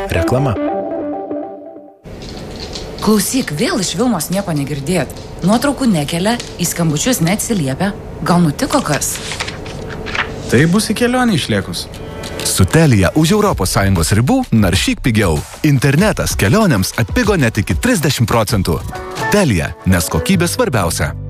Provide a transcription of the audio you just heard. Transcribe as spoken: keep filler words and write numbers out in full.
Reklama. Klausyk, vėl iš Vilmos nieko negirdėt. Nuotraukų nekelia, į skambučius neatsiliepia. Gal nutiko kas? Tai bus į kelionę išliekus. Su Telia už Europos Sąjungos ribų naršyk pigiau. Internetas kelionėms atpigo net iki trisdešimt procentų. Telia, nes kokybė svarbiausia.